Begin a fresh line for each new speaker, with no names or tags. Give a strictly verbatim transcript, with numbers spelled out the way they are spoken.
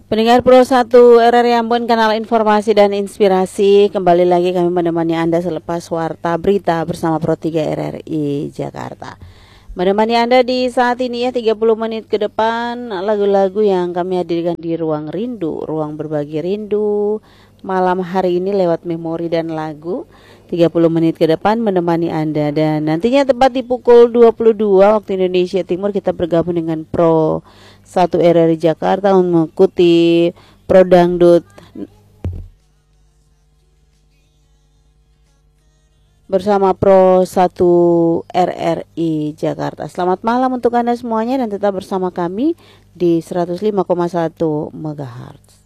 Pendengar Pro satu R R I Ambon, kanal informasi dan inspirasi. Kembali lagi kami menemani Anda selepas warta berita bersama Pro tiga R R I Jakarta. Menemani Anda di saat ini ya, tiga puluh menit ke depan, lagu-lagu yang kami hadirkan di Ruang Rindu, Ruang Berbagi Rindu. Malam hari ini lewat memori dan lagu, tiga puluh menit ke depan menemani Anda. Dan nantinya tepat di pukul dua puluh dua waktu Indonesia Timur kita bergabung dengan Pro satu R R I Jakarta untuk mengikuti Pro Dangdut bersama Pro satu R R I Jakarta. Selamat malam untuk Anda semuanya dan tetap bersama kami di seratus lima koma satu megahertz.